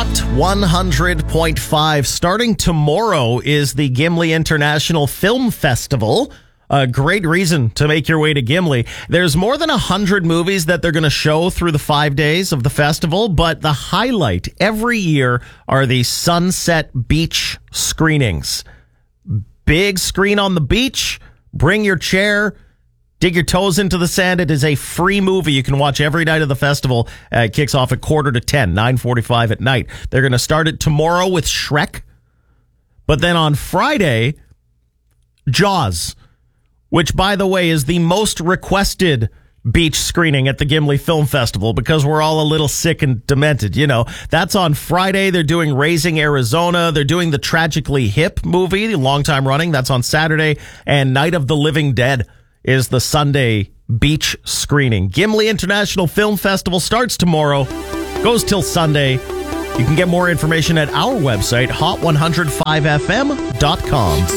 Hot 100.5. Starting tomorrow is the Gimli International Film Festival. A great reason to make your way to Gimli. There's more than 100 movies that they're going to show through the 5 days of the festival, but the highlight every year are the Sunset Beach screenings. Big screen on the beach. Bring your chair. Dig your toes into the sand. It is a free movie you can watch every night of the festival. It kicks off at 9:45, 9:45 at night. They're going to start it tomorrow with Shrek. But then on Friday, Jaws, which, by the way, is the most requested beach screening at the Gimli Film Festival because we're all a little sick and demented. You know, that's on Friday. They're doing Raising Arizona. They're doing the Tragically Hip movie, the long time running. That's on Saturday. And Night of the Living Dead is the Sunday beach screening. Gimli International Film Festival starts tomorrow, goes till Sunday. You can get more information at our website, hot105fm.com.